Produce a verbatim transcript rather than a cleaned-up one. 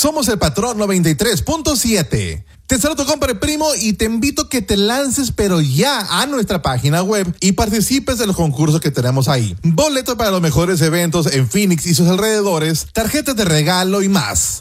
Somos el Patrón noventa y tres punto siete. Te saludo, compadre primo, y te invito a que te lances pero ya a nuestra página web y participes de los concursos que tenemos ahí. Boletos para los mejores eventos en Phoenix y sus alrededores, tarjetas de regalo y más.